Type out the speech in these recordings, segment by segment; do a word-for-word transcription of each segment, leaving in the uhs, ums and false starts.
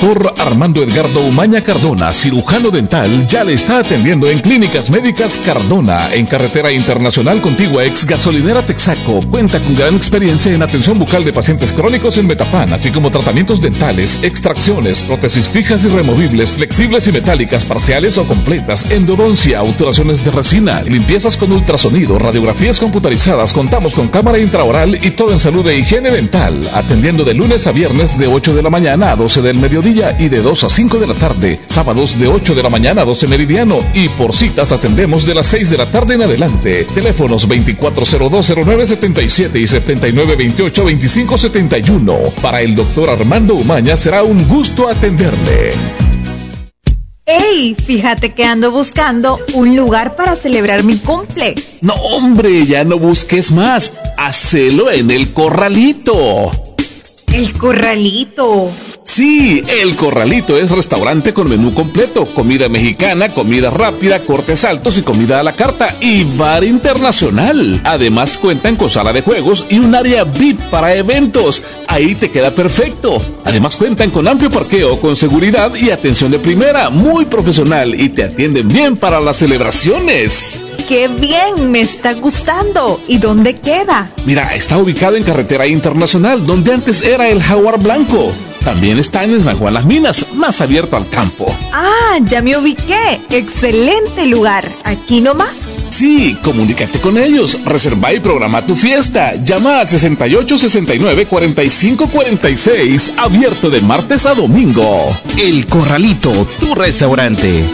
doctor Armando Edgardo Umaña Cardona, cirujano dental, ya le está atendiendo en Clínicas Médicas Cardona, en Carretera Internacional Contigua, ex gasolinera Texaco. Cuenta con gran experiencia en atención bucal de pacientes crónicos en Metapán, así como tratamientos dentales, extracciones, prótesis fijas y removibles, flexibles y metálicas, parciales o completas, endodoncia, obturaciones de resina, limpiezas con ultrasonido, radiografías computarizadas. Contamos con cámara intraoral y todo en salud e higiene dental, atendiendo de lunes a viernes de ocho de la mañana a doce del mediodía y de dos a cinco de la tarde, sábados de ocho de la mañana a doce meridiano, y por citas atendemos de las seis de la tarde en adelante. Teléfonos veinticuatro cero dos cero nueve setenta y siete y setenta y nueve veintiocho veinticinco setenta y uno. Para el doctor Armando Umaña será un gusto atenderle. ¡Ey! Fíjate que ando buscando un lugar para celebrar mi cumple. No, hombre, ya no busques más. Hacelo en El Corralito. El Corralito. Sí, El Corralito es restaurante con menú completo, comida mexicana, comida rápida, cortes altos y comida a la carta, y bar internacional. Además cuentan con sala de juegos y un área V I P para eventos. Ahí te queda perfecto. Además cuentan con amplio parqueo, con seguridad y atención de primera, muy profesional, y te atienden bien para las celebraciones. ¡Qué bien! Me está gustando. ¿Y dónde queda? Mira, está ubicado en Carretera Internacional, donde antes era el Jaguar Blanco. También están en San Juan Las Minas, más abierto al campo. Ah, ya me ubiqué. Excelente lugar. ¿Aquí nomás? Sí, comunícate con ellos. Reserva y programa tu fiesta. Llama al sesenta y ocho sesenta y nueve cuarenta y cinco cuarenta y seis. Abierto de martes a domingo. El Corralito, tu restaurante.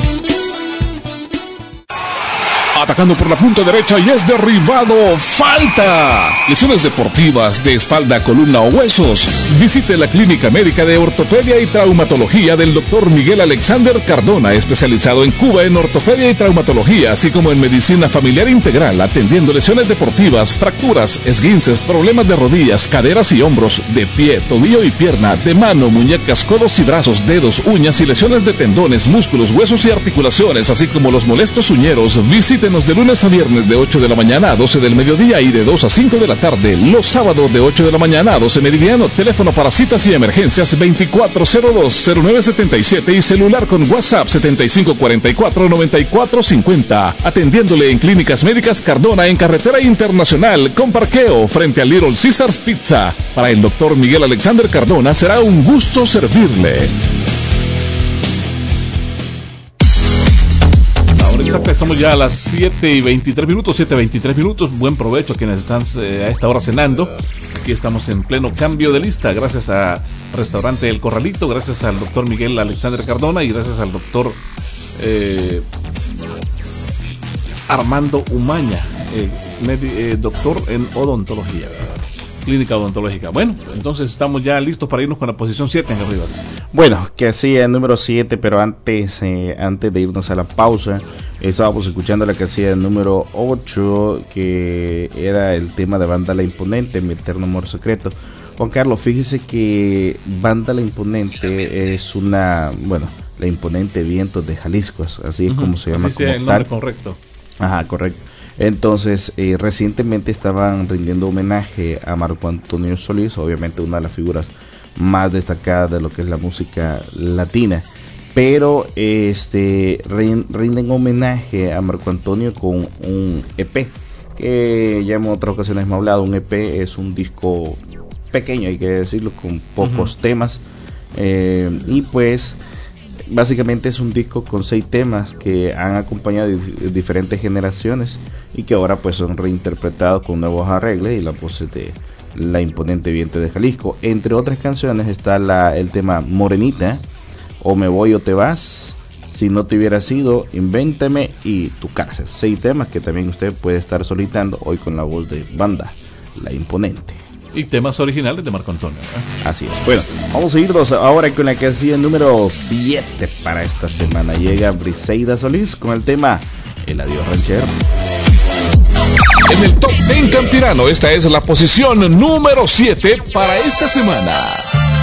Atacando por la punta derecha y es derribado. ¡Falta! Lesiones deportivas de espalda, columna o huesos. Visite la Clínica Médica de Ortopedia y Traumatología del doctor Miguel Alexander Cardona, especializado en Cuba en ortopedia y traumatología, así como en medicina familiar integral, atendiendo lesiones deportivas, fracturas, esguinces, problemas de rodillas, caderas y hombros, de pie, tobillo y pierna, de mano, muñecas, codos y brazos, dedos, uñas y lesiones de tendones, músculos, huesos y articulaciones, así como los molestos uñeros. Visítenos de lunes a viernes de ocho de la mañana a doce del mediodía y de dos a cinco de la tarde. Los sábados de ocho de la mañana a doce meridiano. Teléfono para citas y emergencias veinticuatro cero dos cero nueve setenta y siete y celular con WhatsApp setenta y cinco cuarenta y cuatro noventa y cuatro cincuenta. Atendiéndole en Clínicas Médicas Cardona, en Carretera Internacional, con parqueo frente al Little Caesars Pizza. Para el doctor Miguel Alexander Cardona será un gusto servirle. Exacto, estamos ya a las siete y veintitrés minutos, siete y veintitrés minutos. Buen provecho a quienes están eh, a esta hora cenando. Aquí estamos en pleno cambio de lista, gracias a Restaurante El Corralito, gracias al doctor Miguel Alexander Cardona y gracias al doctor eh, Armando Umaña, eh, medi- eh, doctor en odontología, clínica odontológica. Bueno, entonces estamos ya listos para irnos con la posición siete en Arribas. Bueno, que así el número siete, pero antes eh, antes de irnos a la pausa, estábamos escuchando la casilla número ocho, que era el tema de Banda La Imponente, Mi Eterno Amor Secreto. Juan Carlos, fíjese que Banda La Imponente es una, bueno, La Imponente Vientos de Jalisco, así es uh-huh. como se llama. Así como el nombre correcto. Ajá, correcto. Entonces, eh, recientemente estaban rindiendo homenaje a Marco Antonio Solís, obviamente una de las figuras más destacadas de lo que es la música latina. Pero este rinden homenaje a Marco Antonio con un E P, que ya en otras ocasiones hemos hablado. Un E P es un disco pequeño, hay que decirlo, con pocos uh-huh. temas, eh, y pues básicamente es un disco con seis temas que han acompañado dif- diferentes generaciones y que ahora pues son reinterpretados con nuevos arreglos y la voz de La Imponente Viento de Jalisco. Entre otras canciones está la, el tema Morenita, O Me Voy o Te Vas, Si No Te Hubiera Sido, Invéntame y Tu Cárcel. Seis temas que también usted puede estar solicitando hoy con la voz de Banda La Imponente. Y temas originales de Marco Antonio, ¿eh? Así es. Bueno, vamos a irnos ahora con la casilla número siete para esta semana. Llega Briseida Solís con el tema El Adiós Ranchero. En el Top diez Campirano, esta es la posición número siete para esta semana.